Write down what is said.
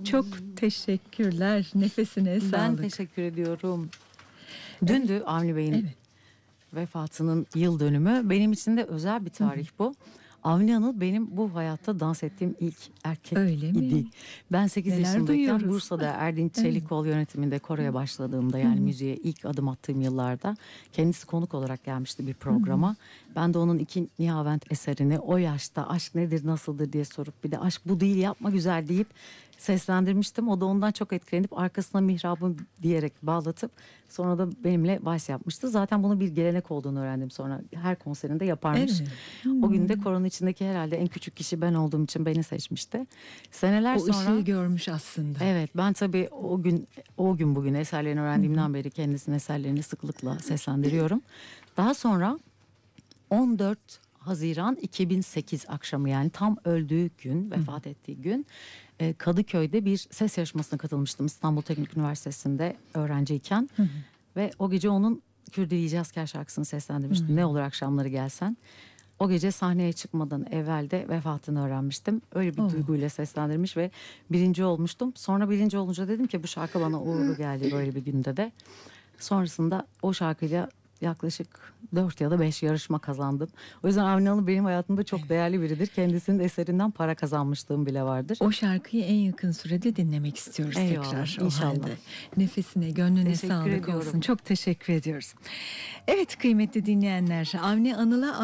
Çok teşekkürler. Nefesine Ben sağlık. teşekkür ediyorum. Dündü Avni Bey'in Evet. vefatının yıl dönümü. Benim için de özel bir tarih bu. Avni Anıl benim bu hayatta dans ettiğim ilk erkek Öyle mi? idi. Ben 8 Neler yaşındayken duyuyoruz. Bursa'da Erdinç Evet. Çelikol yönetiminde koroya başladığımda, yani müziğe ilk adım attığım yıllarda kendisi konuk olarak gelmişti bir programa. Ben de onun iki Nihavent eserini o yaşta aşk nedir nasıldır diye sorup bir de aşk bu değil yapma güzel deyip seslendirmiştim. O da ondan çok etkilenip arkasına mihrabım diyerek bağlatıp sonra da benimle vals yapmıştı. Zaten bunun bir gelenek olduğunu öğrendim sonra. Her konserinde yaparmış. Evet. O gün de koronun içindeki herhalde en küçük kişi ben olduğum için beni seçmişti. Seneler O sonra ışığı görmüş aslında. evet, ben tabii o gün bugün eserlerini öğrendiğimden beri kendisinin eserlerini sıklıkla seslendiriyorum. Daha sonra 14 Haziran 2008 akşamı, yani tam öldüğü gün, vefat ettiği gün Kadıköy'de bir ses yarışmasına katılmıştım İstanbul Teknik Üniversitesi'nde öğrenciyken. Ve o gece onun Kürdili Asker şarkısını seslendirmiştim. Ne olur akşamları gelsen. O gece sahneye çıkmadan evvel de vefatını öğrenmiştim. Öyle bir duyguyla seslendirmiş ve birinci olmuştum. Sonra birinci olunca dedim ki bu şarkı bana uğurlu geldi böyle bir günde de. Sonrasında o şarkıyla yaklaşık 4 ya da 5 yarışma kazandım. O yüzden Avni Hanım benim hayatımda çok değerli biridir. Kendisinin eserinden para kazanmışlığım bile vardır. O şarkıyı en yakın sürede dinlemek istiyoruz Eyvallah, tekrar. inşallah. O halde. Nefesine, gönlüne Teşekkür sağlık ediyorum. olsun. Çok teşekkür ediyoruz. Evet kıymetli dinleyenler, Avni Anıl'a